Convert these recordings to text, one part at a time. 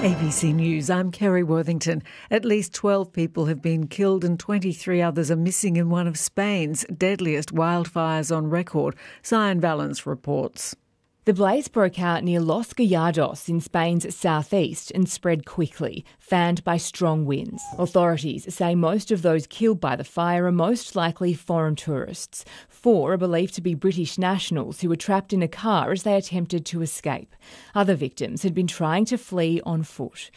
ABC News, I'm Kerry Worthington. At least 12 people have been killed and 23 others are missing in one of Spain's deadliest wildfires on record, Zion Valens reports. The blaze broke out near Los Gallardos in Spain's southeast and spread quickly, fanned by strong winds. Authorities say most of those killed by the fire are most likely foreign tourists. 4 are believed to be British nationals who were trapped in a car as they attempted to escape. Other victims had been trying to flee on foot.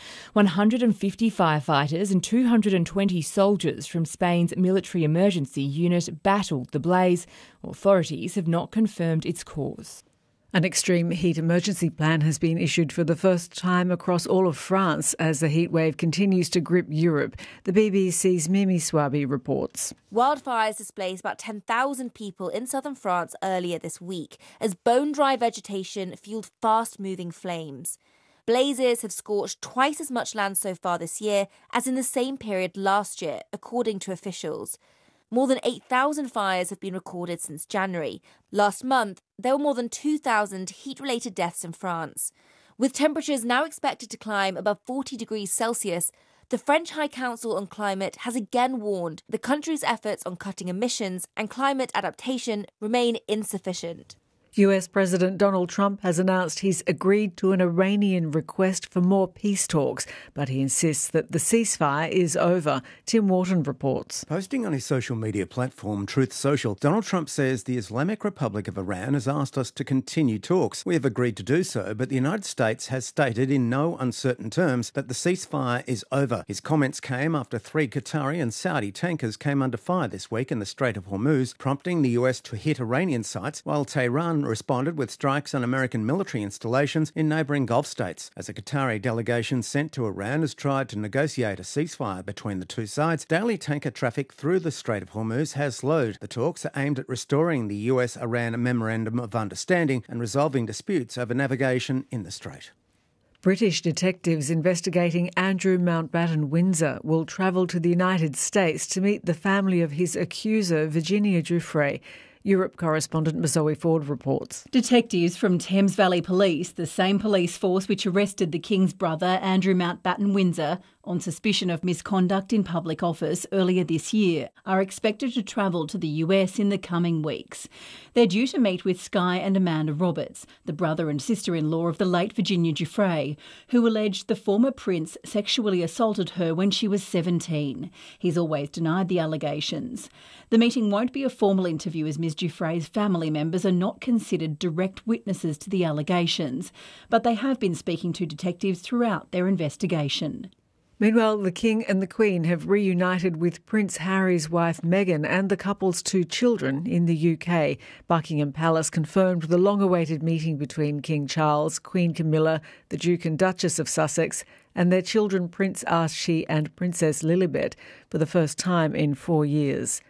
150 firefighters and 220 soldiers from Spain's military emergency unit battled the blaze. Authorities have not confirmed its cause. An extreme heat emergency plan has been issued for the first time across all of France as the heatwave continues to grip Europe. The BBC's Mimi Swaby reports. Wildfires displaced about 10,000 people in southern France earlier this week as bone-dry vegetation fueled fast-moving flames. Blazes have scorched twice as much land so far this year as in the same period last year, according to officials. More than 8,000 fires have been recorded since January. Last month, there were more than 2,000 heat-related deaths in France. With temperatures now expected to climb above 40 degrees Celsius, the French High Council on Climate has again warned the country's efforts on cutting emissions and climate adaptation remain insufficient. US President Donald Trump has announced he's agreed to an Iranian request for more peace talks, but he insists that the ceasefire is over. Tim Wharton reports. Posting on his social media platform, Truth Social, Donald Trump says the Islamic Republic of Iran has asked us to continue talks. We have agreed to do so, but the United States has stated in no uncertain terms that the ceasefire is over. His comments came after 3 Qatari and Saudi tankers came under fire this week in the Strait of Hormuz, prompting the US to hit Iranian sites, while Tehran responded with strikes on American military installations in neighbouring Gulf states. As a Qatari delegation sent to Iran has tried to negotiate a ceasefire between the two sides, daily tanker traffic through the Strait of Hormuz has slowed. The talks are aimed at restoring the US-Iran Memorandum of Understanding and resolving disputes over navigation in the strait. British detectives investigating Andrew Mountbatten Windsor will travel to the United States to meet the family of his accuser, Virginia Giuffre. Europe correspondent Mazoe Ford reports. Detectives from Thames Valley Police, the same police force which arrested the King's brother, Andrew Mountbatten Windsor, on suspicion of misconduct in public office earlier this year, are expected to travel to the US in the coming weeks. They're due to meet with Sky and Amanda Roberts, the brother and sister-in-law of the late Virginia Giuffre, who alleged the former prince sexually assaulted her when she was 17. He's always denied the allegations. The meeting won't be a formal interview as Ms Giuffre's family members are not considered direct witnesses to the allegations, but they have been speaking to detectives throughout their investigation. Meanwhile, the King and the Queen have reunited with Prince Harry's wife Meghan and the couple's 2 children in the UK. Buckingham Palace confirmed the long-awaited meeting between King Charles, Queen Camilla, the Duke and Duchess of Sussex, and their children Prince Archie and Princess Lilibet for the first time in 4 years.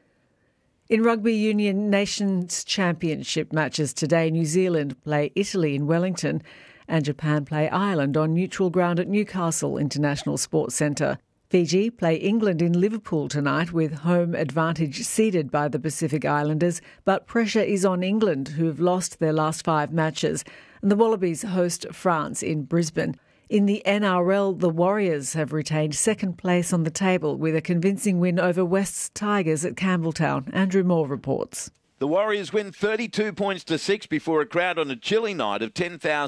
In Rugby Union Nations Championship matches today, New Zealand play Italy in Wellington and Japan play Ireland on neutral ground at Newcastle International Sports Centre. Fiji play England in Liverpool tonight with home advantage ceded by the Pacific Islanders, but pressure is on England, who have lost their last 5 matches. And the Wallabies host France in Brisbane. In the NRL, the Warriors have retained second place on the table with a convincing win over West's Tigers at Campbelltown. Andrew Moore reports. The Warriors win 32 points to 6 before a crowd on a chilly night of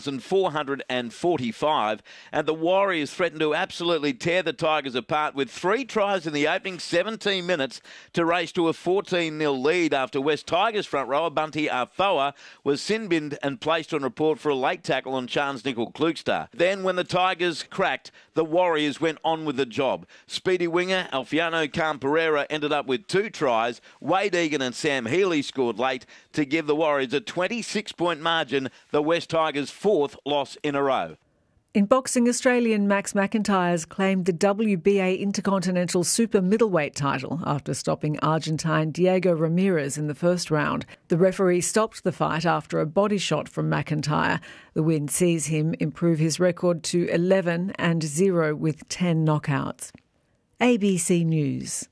10,445, and the Warriors threatened to absolutely tear the Tigers apart with 3 tries in the opening 17 minutes to race to a 14-0 lead after West Tigers front rower Bunty Afoa was sin-binned and placed on report for a late tackle on Charnze Nicoll-Klugstad. Then when the Tigers cracked, the Warriors went on with the job. Speedy winger Alfiano Khan-Pereira ended up with 2 tries. Wade Egan and Sam Healy scored late to give the Warriors a 26-point margin, the West Tigers' 4th loss in a row. In boxing, Australian Max McIntyre's claimed the WBA Intercontinental Super Middleweight title after stopping Argentine Diego Ramirez in the first round. The referee stopped the fight after a body shot from McIntyre. The win sees him improve his record to 11-0 with 10 knockouts. ABC News.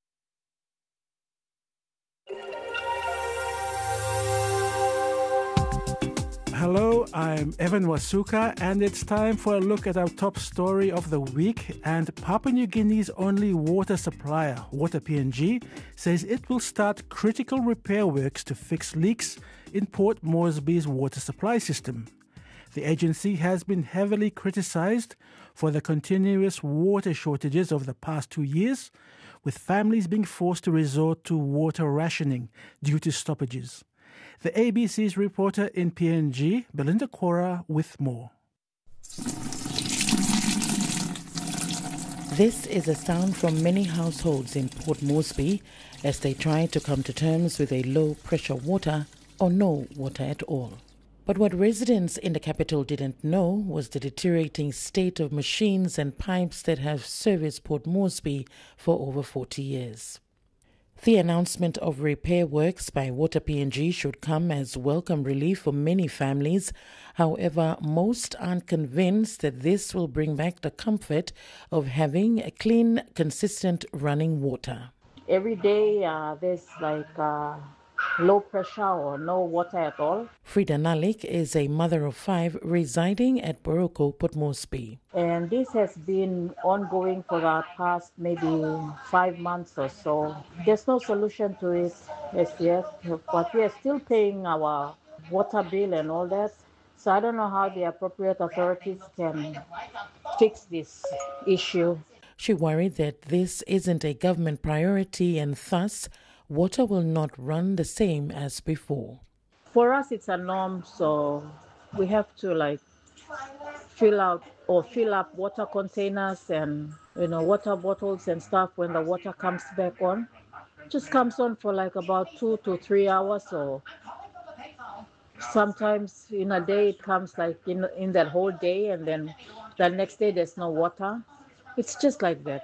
Hello I'm Evan Wasuka, and it's time for a look at our top story of the week. And Papua New Guinea's only water supplier, Water PNG, says it will start critical repair works to fix leaks in Port Moresby's water supply system. The agency has been heavily criticised for the continuous water shortages over the past 2 years, with families being forced to resort to water rationing due to stoppages. The ABC's reporter in PNG, Belinda Cora, with more. This is a sound from many households in Port Moresby as they try to come to terms with a low-pressure water or no water at all. But what residents in the capital didn't know was the deteriorating state of machines and pipes that have serviced Port Moresby for over 40 years. The announcement of repair works by Water PNG should come as welcome relief for many families. However, most aren't convinced that this will bring back the comfort of having a clean, consistent running water. Every day there's low pressure or no water at all. Frida Nalik is a mother of 5 residing at Boroko, Port Moresby. And this has been ongoing for the past maybe 5 months or so. There's no solution to it as yet, but we are still paying our water bill and all that. So I don't know how the appropriate authorities can fix this issue. She worried that this isn't a government priority and thus water will not run the same as before. For us, it's a norm, so we have to fill up water containers and water bottles and stuff when the water comes back on. It just comes on for about 2 to 3 hours, or sometimes in a day it comes in that whole day, and then the next day there's no water. It's just like that.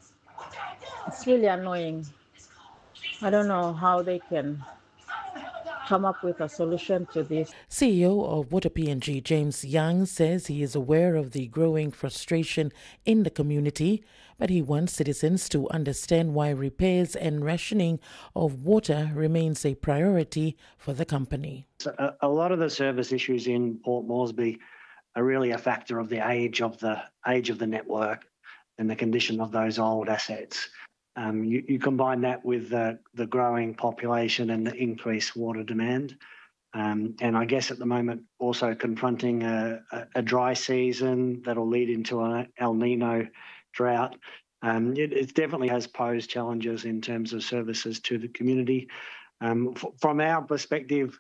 It's really annoying. I don't know how they can come up with a solution to this. CEO of Water PNG, James Young, says he is aware of the growing frustration in the community, but he wants citizens to understand why repairs and rationing of water remains a priority for the company. A lot of the service issues in Port Moresby are really a factor of the age of the network and the condition of those old assets. You combine that with the growing population and the increased water demand. And I guess at the moment also confronting a dry season that'll lead into an El Nino drought. It definitely has posed challenges in terms of services to the community. From our perspective,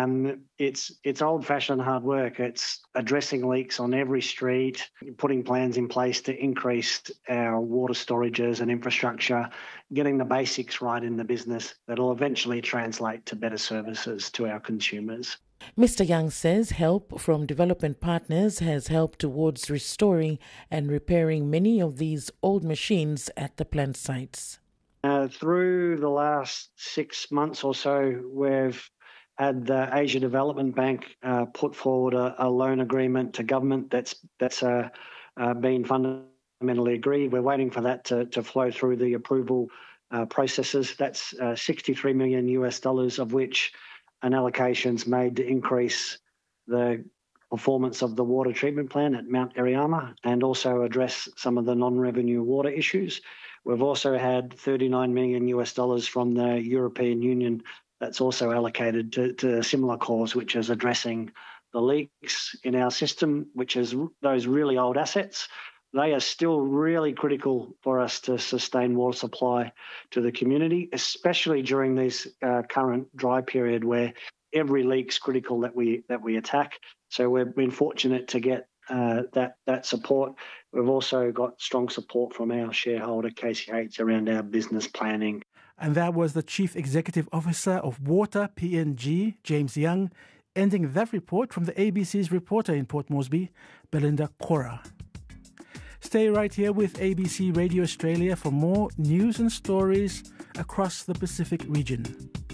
it's old-fashioned hard work. It's addressing leaks on every street, putting plans in place to increase our water storages and infrastructure, getting the basics right in the business that'll eventually translate to better services to our consumers. Mr. Young says help from development partners has helped towards restoring and repairing many of these old machines at the plant sites. Through the last 6 months or so, we've had the Asia Development Bank put forward a loan agreement to government that's been fundamentally agreed. We're waiting for that to flow through the approval processes. That's $63 million of which an allocation's made to increase the performance of the water treatment plant at Mount Eriyama and also address some of the non-revenue water issues. We've also had $39 million from the European Union that's also allocated to a similar cause, which is addressing the leaks in our system, which is those really old assets. They are still really critical for us to sustain water supply to the community, especially during this current dry period where every leak's critical that we attack. So we've been fortunate to get that support. We've also got strong support from our shareholder KCH around our business planning. And that was the Chief Executive Officer of Water PNG, James Young, ending that report from the ABC's reporter in Port Moresby, Belinda Cora. Stay right here with ABC Radio Australia for more news and stories across the Pacific region.